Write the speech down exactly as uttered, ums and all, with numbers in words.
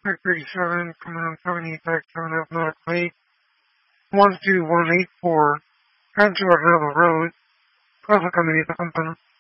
five thirty-seven, coming on seventy, back seven up North Lake, one two one eight four, Rancho Arnado Road, Plaza Caminita Campana.